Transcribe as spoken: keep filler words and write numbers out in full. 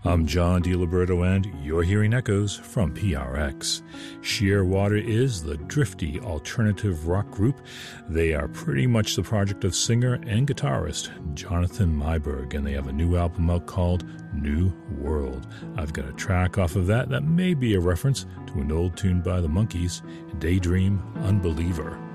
I'm John DiLiberto, and you're hearing echoes from P R X. Shearwater is the drifty alternative rock group. They are pretty much the project of singer and guitarist Jonathan Myberg, and they have a new album out called New World. I've got a track off of that that may be a reference to an old tune by the Monkees, Daydream Unbeliever.